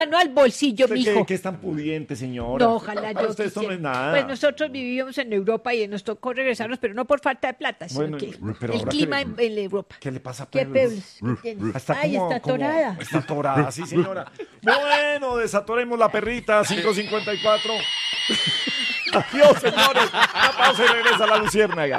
No al bolsillo, ¿Usted mijo. qué es tan pudiente, señora? No, ojalá Para yo usted esto no quisiera. es nada. Pues nosotros vivíamos en Europa y nos tocó regresarnos, pero no por falta de plata, sino Bueno, que pero el ahora clima que en Europa. ¿Qué le pasa a ¿Qué Perls? pedos? ¿Qué tienes? Está Ay, está atorada. Está atorada, sí, señora. Bueno, desatoremos la perrita, 5:54. Adiós, señores. Una pausa y regresa la luciérnaga.